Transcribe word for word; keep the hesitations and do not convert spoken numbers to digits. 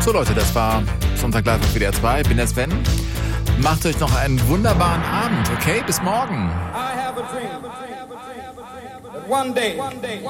So Leute, das war Sonntag live auf W D R zwei. Bin der Sven. Macht euch noch einen wunderbaren Abend, okay? Bis morgen. I have a dream that one day